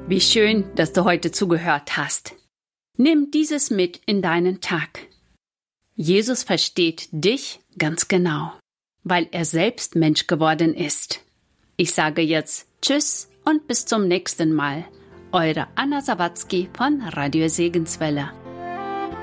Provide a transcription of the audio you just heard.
Wie schön, dass du heute zugehört hast. Nimm dieses mit in deinen Tag. Jesus versteht dich ganz genau, weil er selbst Mensch geworden ist. Ich sage jetzt Tschüss und bis zum nächsten Mal. Eure Anna Sawatzki von Radio Segenswelle.